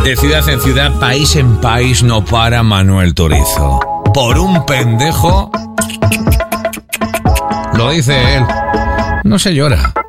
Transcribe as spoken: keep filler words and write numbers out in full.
De ciudad en ciudad, país en país, no para Manuel Turizo. Por un pendejo, lo dice él, no se llora.